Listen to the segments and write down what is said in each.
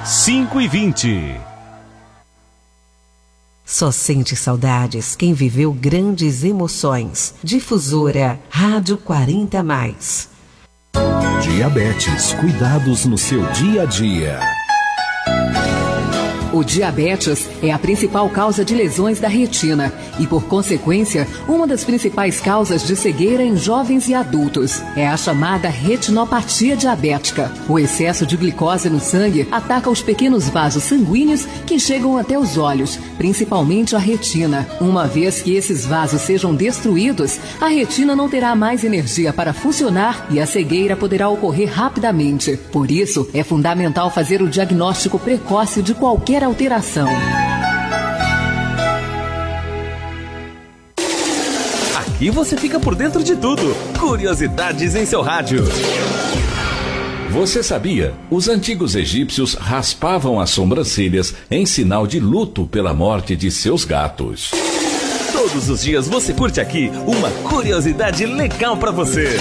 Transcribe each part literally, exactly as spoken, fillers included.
cinco e vinte. Só sente saudades quem viveu grandes emoções. Difusora Rádio quarenta mais. Diabetes, cuidados no seu dia a dia. O diabetes é a principal causa de lesões da retina e, por consequência, uma das principais causas de cegueira em jovens e adultos. É a chamada retinopatia diabética. O excesso de glicose no sangue ataca os pequenos vasos sanguíneos que chegam até os olhos, principalmente a retina. Uma vez que esses vasos sejam destruídos, a retina não terá mais energia para funcionar e a cegueira poderá ocorrer rapidamente. Por isso, é fundamental fazer o diagnóstico precoce de qualquer alteração. Aqui você fica por dentro de tudo. Curiosidades em seu rádio. Você sabia? Os antigos egípcios raspavam as sobrancelhas em sinal de luto pela morte de seus gatos. Todos os dias você curte aqui uma curiosidade legal pra você.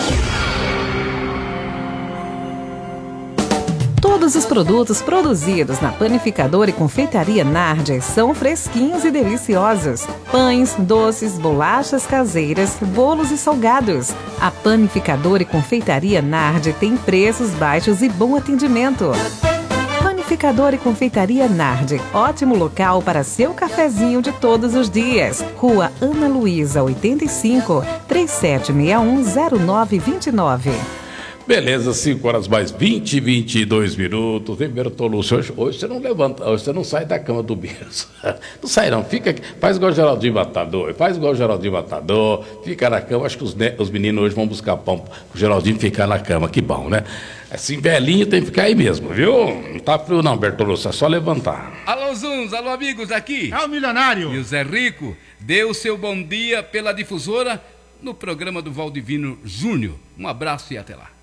Todos os produtos produzidos na Panificadora e Confeitaria Nardi são fresquinhos e deliciosos. Pães, doces, bolachas caseiras, bolos e salgados. A Panificadora e Confeitaria Nardi tem preços baixos e bom atendimento. Panificadora e Confeitaria Nardi, ótimo local para seu cafezinho de todos os dias. Rua Ana Luísa, oitenta e cinco, trinta e sete sessenta e um, zero nove vinte e nove. Beleza, cinco horas mais vinte, vinte e dois minutos. Vem, Bertolucci, hoje, hoje você não levanta, hoje você não sai da cama do berço. Não sai não, fica aqui, faz igual o Geraldinho Matador, faz igual o Geraldinho Matador, fica na cama. Acho que os, os meninos hoje vão buscar pão pro Geraldinho ficar na cama, que bom, né? Assim, velhinho tem que ficar aí mesmo, viu? Não tá frio não, Bertolucci, é só levantar. Alô, Zuns, alô, amigos, aqui. É o milionário. E o Zé Rico deu o seu bom dia pela difusora no programa do Valdivino Júnior. Um abraço e até lá.